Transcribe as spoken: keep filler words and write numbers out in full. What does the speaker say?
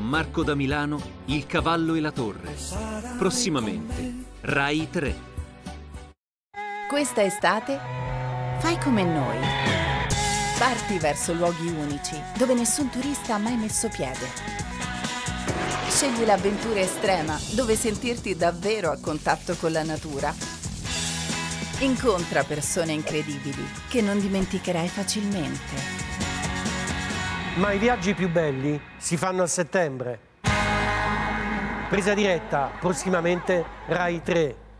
con Marco da Milano, Il cavallo e la torre. Prossimamente, Rai tre. Questa estate fai come noi. Parti verso luoghi unici dove nessun turista ha mai messo piede. Scegli l'avventura estrema dove sentirti davvero a contatto con la natura. Incontra persone incredibili che non dimenticherai facilmente. Ma i viaggi più belli si fanno a settembre. Presa diretta, prossimamente Rai tre.